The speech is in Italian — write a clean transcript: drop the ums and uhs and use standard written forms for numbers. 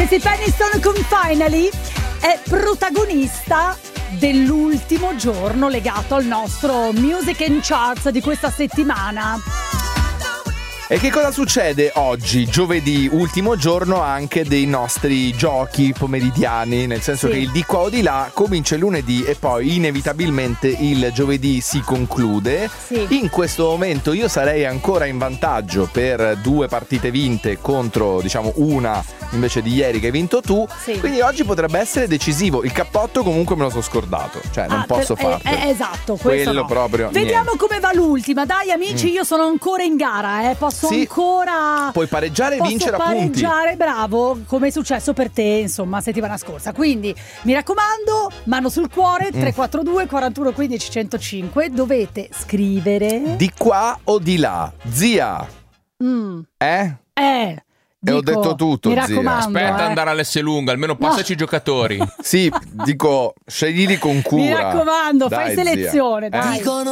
Casey Peniston con Finally è protagonista dell'ultimo giorno legato al nostro Music and Charts di questa settimana. E che cosa succede oggi, giovedì, ultimo giorno anche dei nostri giochi pomeridiani, nel senso che il di qua o di là comincia il lunedì e poi inevitabilmente il giovedì si conclude. In questo momento io sarei ancora in vantaggio per 2 partite vinte contro, diciamo, una invece di ieri che hai vinto tu, quindi oggi potrebbe essere decisivo. Il cappotto comunque me lo sono scordato, cioè non posso farlo. Esatto, quello no. proprio. Vediamo niente. come va l'ultima. Dai amici, io sono ancora in gara, posso ancora. Puoi pareggiare e vincere a punti. Bravo, come è successo per te, insomma, settimana scorsa. Quindi mi raccomando, mano sul cuore, 342 41 15 105. Dovete scrivere di qua o di là, zia. E ho detto tutto, mi zia. raccomando, Aspetta andare all'Esselunga, almeno passaci i giocatori. Sì, dico, sceglili con cura. Mi raccomando, dai, fai selezione, zia. dai.